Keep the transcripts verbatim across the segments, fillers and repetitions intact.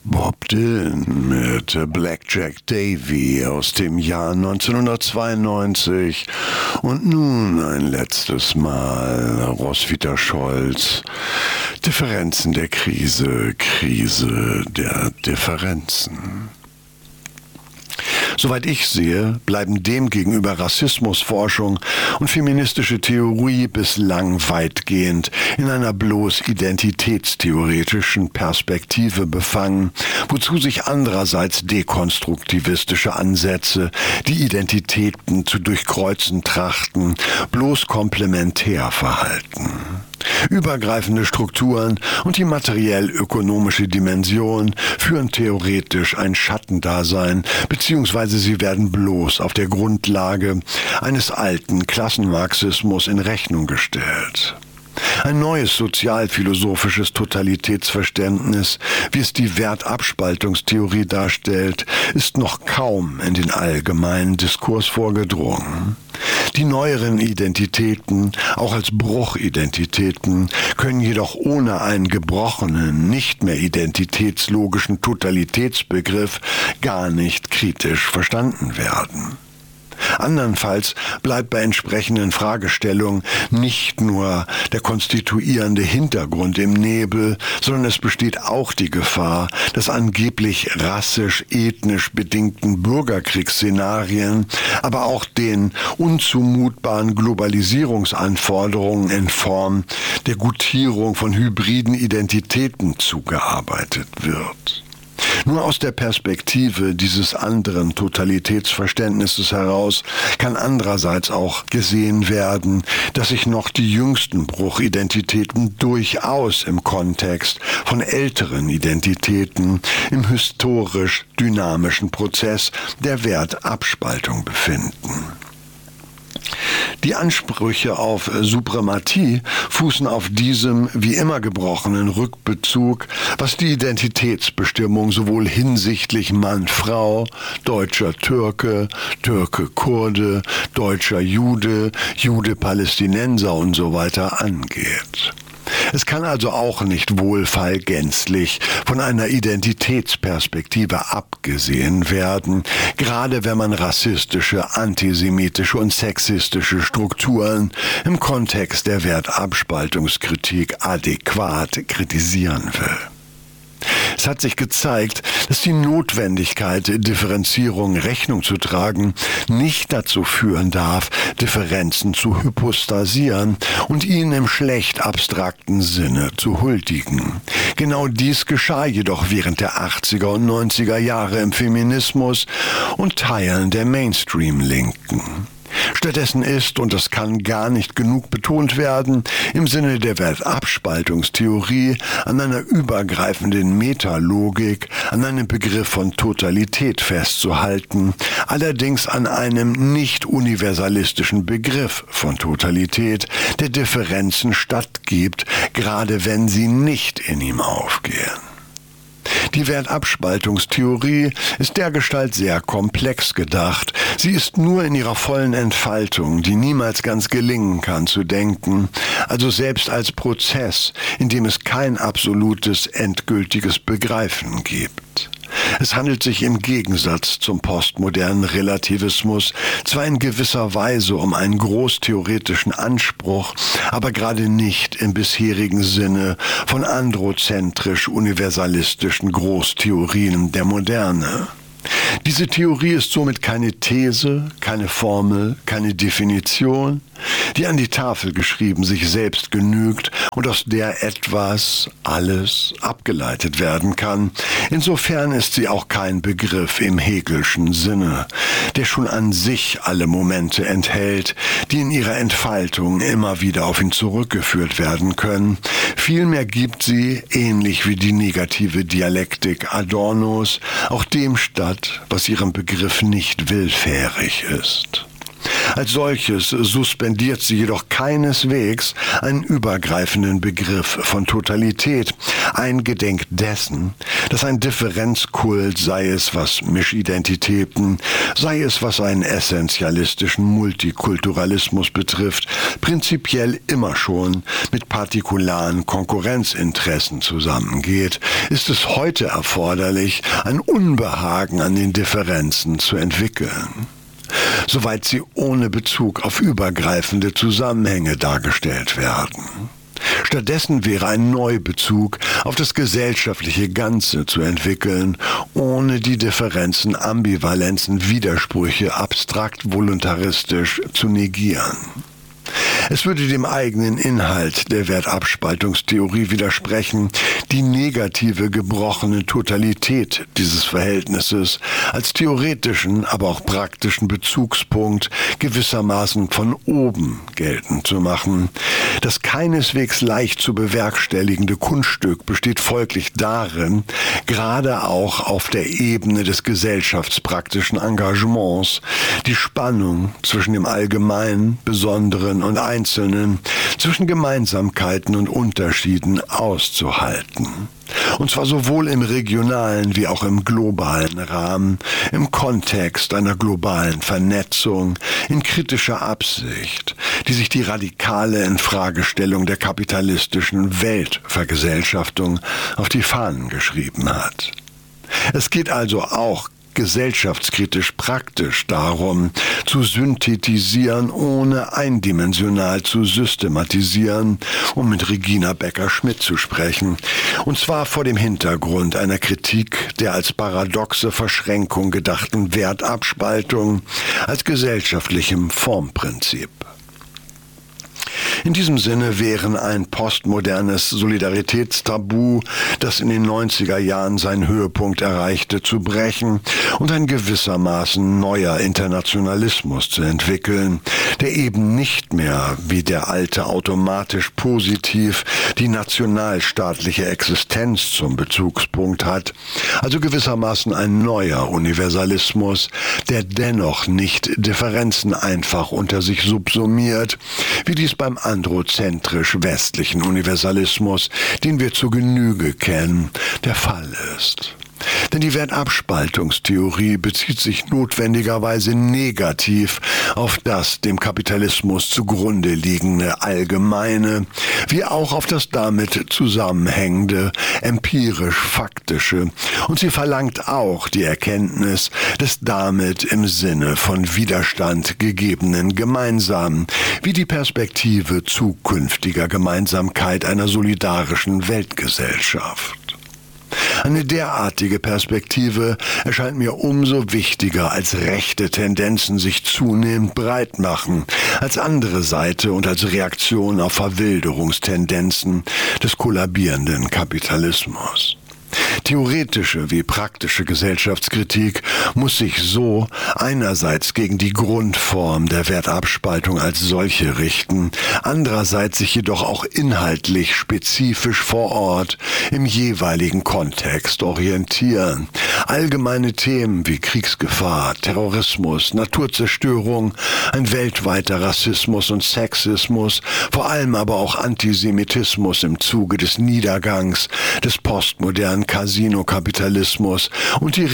Bob Dylan mit Blackjack Davy aus dem Jahr neunzehnhundertzweiundneunzig und nun ein letztes Mal Roswitha Scholz. Differenzen der Krise, Krise der Differenzen. Soweit ich sehe, bleiben demgegenüber Rassismusforschung und feministische Theorie bislang weitgehend in einer bloß identitätstheoretischen Perspektive befangen, wozu sich andererseits dekonstruktivistische Ansätze, die Identitäten zu durchkreuzen trachten, bloß komplementär verhalten. Übergreifende Strukturen und die materiell-ökonomische Dimension führen theoretisch ein Schattendasein, beziehungsweise sie werden bloß auf der Grundlage eines alten Klassenmarxismus in Rechnung gestellt. Ein neues sozialphilosophisches Totalitätsverständnis, wie es die Wertabspaltungstheorie darstellt, ist noch kaum in den allgemeinen Diskurs vorgedrungen. Die neueren Identitäten, auch als Bruchidentitäten, können jedoch ohne einen gebrochenen, nicht mehr identitätslogischen Totalitätsbegriff gar nicht kritisch verstanden werden. Andernfalls bleibt bei entsprechenden Fragestellungen nicht nur der konstituierende Hintergrund im Nebel, sondern es besteht auch die Gefahr, dass angeblich rassisch-ethnisch bedingten Bürgerkriegsszenarien, aber auch den unzumutbaren Globalisierungsanforderungen in Form der Gutierung von hybriden Identitäten zugearbeitet wird. Nur aus der Perspektive dieses anderen Totalitätsverständnisses heraus kann andererseits auch gesehen werden, dass sich noch die jüngsten Bruchidentitäten durchaus im Kontext von älteren Identitäten im historisch dynamischen Prozess der Wertabspaltung befinden. Die Ansprüche auf Suprematie fußen auf diesem wie immer gebrochenen Rückbezug, was die Identitätsbestimmung sowohl hinsichtlich Mann-Frau, deutscher Türke, Türke-Kurde, deutscher Jude, Jude-Palästinenser und so weiter angeht. Es kann also auch nicht wohlfeil gänzlich von einer Identitätsperspektive abgesehen werden, gerade wenn man rassistische, antisemitische und sexistische Strukturen im Kontext der Wertabspaltungskritik adäquat kritisieren will. Es hat sich gezeigt, dass die Notwendigkeit, Differenzierung Rechnung zu tragen, nicht dazu führen darf, Differenzen zu hypostasieren und ihnen im schlecht abstrakten Sinne zu huldigen. Genau dies geschah jedoch während der achtziger und neunziger Jahre im Feminismus und Teilen der Mainstream-Linken. Stattdessen ist, und das kann gar nicht genug betont werden, im Sinne der Wertabspaltungstheorie an einer übergreifenden Metalogik, an einem Begriff von Totalität festzuhalten, allerdings an einem nicht universalistischen Begriff von Totalität, der Differenzen stattgibt, gerade wenn sie nicht in ihm aufgehen. Die Wertabspaltungstheorie ist dergestalt sehr komplex gedacht. Sie ist nur in ihrer vollen Entfaltung, die niemals ganz gelingen kann, zu denken, also selbst als Prozess, in dem es kein absolutes, endgültiges Begreifen gibt. Es handelt sich im Gegensatz zum postmodernen Relativismus zwar in gewisser Weise um einen großtheoretischen Anspruch, aber gerade nicht im bisherigen Sinne von androzentrisch-universalistischen Großtheorien der Moderne. Diese Theorie ist somit keine These, keine Formel, keine Definition, die an die Tafel geschrieben sich selbst genügt und aus der etwas, alles abgeleitet werden kann. Insofern ist sie auch kein Begriff im Hegelschen Sinne, der schon an sich alle Momente enthält, die in ihrer Entfaltung immer wieder auf ihn zurückgeführt werden können. Vielmehr gibt sie, ähnlich wie die negative Dialektik Adornos, auch dem statt, was ihrem Begriff nicht willfährig ist. Als solches suspendiert sie jedoch keineswegs einen übergreifenden Begriff von Totalität, eingedenk dessen, dass ein Differenzkult, sei es was Mischidentitäten, sei es was einen essentialistischen Multikulturalismus betrifft, prinzipiell immer schon mit partikularen Konkurrenzinteressen zusammengeht, ist es heute erforderlich, ein Unbehagen an den Differenzen zu entwickeln, soweit sie ohne Bezug auf übergreifende Zusammenhänge dargestellt werden. Stattdessen wäre ein Neubezug auf das gesellschaftliche Ganze zu entwickeln, ohne die Differenzen, Ambivalenzen, Widersprüche abstrakt voluntaristisch zu negieren. Es würde dem eigenen Inhalt der Wertabspaltungstheorie widersprechen, die negative, gebrochene Totalität dieses Verhältnisses als theoretischen, aber auch praktischen Bezugspunkt gewissermaßen von oben geltend zu machen. Das keineswegs leicht zu bewerkstelligende Kunststück besteht folglich darin, gerade auch auf der Ebene des gesellschaftspraktischen Engagements die Spannung zwischen dem Allgemeinen, Besonderen und Einzelnen, zwischen Gemeinsamkeiten und Unterschieden auszuhalten. Und zwar sowohl im regionalen wie auch im globalen Rahmen, im Kontext einer globalen Vernetzung, in kritischer Absicht, die sich die radikale Infragestellung der kapitalistischen Weltvergesellschaftung auf die Fahnen geschrieben hat. Es geht also auch gesellschaftskritisch praktisch darum, zu synthetisieren, ohne eindimensional zu systematisieren, um mit Regina Becker-Schmidt zu sprechen. Und zwar vor dem Hintergrund einer Kritik der als paradoxe Verschränkung gedachten Wertabspaltung als gesellschaftlichem Formprinzip. In diesem Sinne wären ein postmodernes Solidaritätstabu, das in den neunziger Jahren seinen Höhepunkt erreichte, zu brechen und ein gewissermaßen neuer Internationalismus zu entwickeln, der eben nicht mehr wie der alte automatisch positiv die nationalstaatliche Existenz zum Bezugspunkt hat, also gewissermaßen ein neuer Universalismus, der dennoch nicht Differenzen einfach unter sich subsumiert, wie dies beim androzentrisch westlichen Universalismus, den wir zur Genüge kennen, der Fall ist. Denn die Wertabspaltungstheorie bezieht sich notwendigerweise negativ auf das dem Kapitalismus zugrunde liegende Allgemeine, wie auch auf das damit zusammenhängende empirisch-faktische. Und sie verlangt auch die Erkenntnis des damit im Sinne von Widerstand gegebenen Gemeinsamen, wie die Perspektive zukünftiger Gemeinsamkeit einer solidarischen Weltgesellschaft. Eine derartige Perspektive erscheint mir umso wichtiger, als rechte Tendenzen sich zunehmend breit machen, als andere Seite und als Reaktion auf Verwilderungstendenzen des kollabierenden Kapitalismus. Theoretische wie praktische Gesellschaftskritik muss sich so einerseits gegen die Grundform der Wertabspaltung als solche richten, andererseits sich jedoch auch inhaltlich spezifisch vor Ort im jeweiligen Kontext orientieren. Allgemeine Themen wie Kriegsgefahr, Terrorismus, Naturzerstörung, ein weltweiter Rassismus und Sexismus, vor allem aber auch Antisemitismus im Zuge des Niedergangs des postmodernen Casino-Kapitalismus und die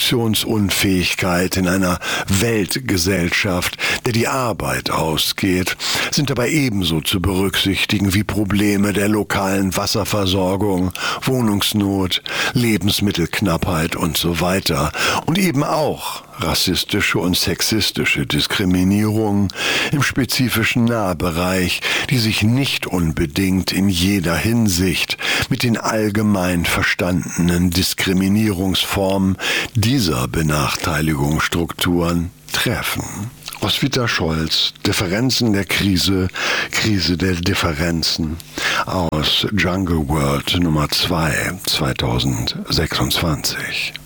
Reproduktionsunfähigkeit in einer Weltgesellschaft, der die Arbeit ausgeht, sind dabei ebenso zu berücksichtigen wie Probleme der lokalen Wasserversorgung, Wohnungsnot, Lebensmittelknappheit und so weiter und eben auch rassistische und sexistische Diskriminierung im spezifischen Nahbereich, die sich nicht unbedingt in jeder Hinsicht mit den allgemein verstandenen Diskriminierungsformen dieser Benachteiligungsstrukturen treffen. Roswitha Scholz, Differenzen der Krise, Krise der Differenzen aus Jungle World Nummer zwei, zweitausendsechsundzwanzig.